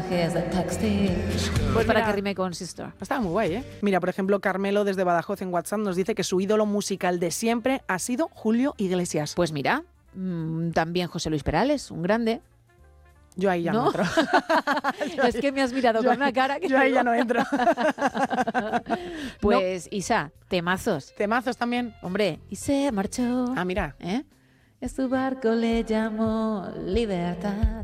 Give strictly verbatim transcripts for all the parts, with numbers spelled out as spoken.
mensajes de texting. Pues para que rime con Sister. Estaba muy guay, ¿eh? Mira, por ejemplo, Carmelo desde Badajoz en WhatsApp nos dice que su ídolo musical de siempre ha sido Julio Iglesias. Pues mira, mmm, también José Luis Perales, un grande. Yo ahí ya no, no entro. Es que me has mirado yo con una cara que... Yo ahí ya no entro. Pues, no. Isa, temazos. Temazos también. Hombre, y se marchó. Ah, mira. ¿Eh? A su barco le llamó Libertad.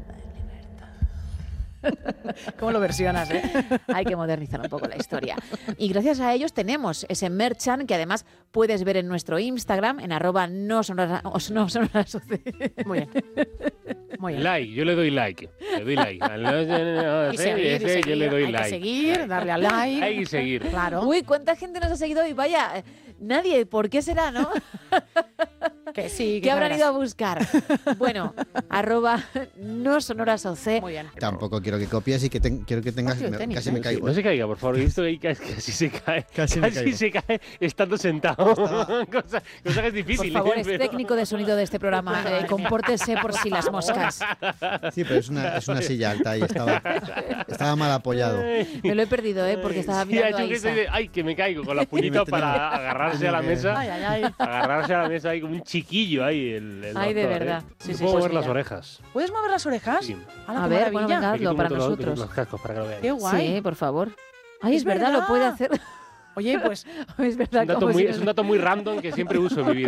¿Cómo lo versionas, eh? Hay que modernizar un poco la historia. Y gracias a ellos tenemos ese merchan que además puedes ver en nuestro Instagram, en arroba no sonora, no sonora Muy bien. Muy bien. Like, yo le doy like. Le doy like. Y seguir, y seguir. Yo le doy Hay like. que seguir, darle a like. Hay que seguir. Claro. Uy, ¿cuánta gente nos ha seguido hoy? Vaya, nadie. ¿Por qué será, no? Que sí, que ¿Qué habrán sabrás. ido a buscar? Bueno, arroba no sonoras O C. Muy bien. Tampoco quiero que copies y que te, quiero que tengas... Ocio de me- tenis, casi ¿eh? me caigo. No se caiga, por favor. He visto que casi, casi se cae. Casi me caigo. se cae estando sentado. cosa, cosa que es Por difícil. favor, ¿eh? es Pero- técnico de sonido de este programa. Eh, compórtese por si las moscas. Sí, pero es una, es una silla alta y estaba, estaba mal apoyado. Me lo he perdido, ¿eh? Porque estaba Sí, mirando ha a hecho que Isa. estoy de, ay, que me caigo con la Y puñita me tenía- para agarrarse a la tenía que- mesa. Ay, ay, ay. Agarrarse a la mesa ahí como un chiquillo ahí. El, el Ay, de doctor, verdad. ¿eh? Sí, Me sí, puedo pues mover las mira. orejas. ¿Puedes mover las orejas? Sí. ¡Hala, A qué ver, bueno, maravilla! venga, Me quito hazlo para un montón los- nosotros. Los cascos para que lo veáis. ¡Qué guay! Sí, por favor. Ay, es, Es verdad, lo verdad. puede hacer. Oye, pues Es verdad, Es un, dato como muy, si es nos- un dato muy random que siempre uso en mi vida.